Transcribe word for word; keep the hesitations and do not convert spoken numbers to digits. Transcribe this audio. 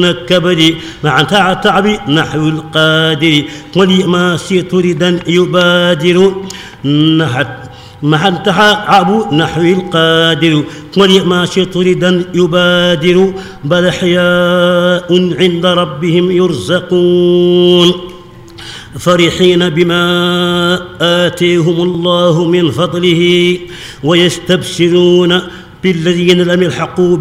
الكبد مع تعب نحو القادر ولما ستردا يبادر نحت مع التعب نحو القادر ولما شطردا يبادر بل أحياء عند ربهم يرزقون فرحين بما آتيهم الله من فضله ويستبشرون بالذين لم يلحقوا